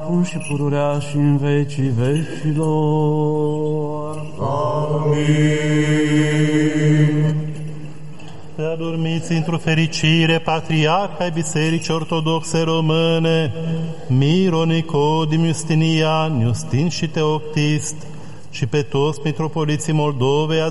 acum și pururea și în vecii vecilor. Amin. Pe adormiți într-o fericire, Patriarca ai Bisericii Ortodoxe Române, Miro, Nicodim, Justinian, Justin și Teoctist, și pe toți mitropoliții Moldovei,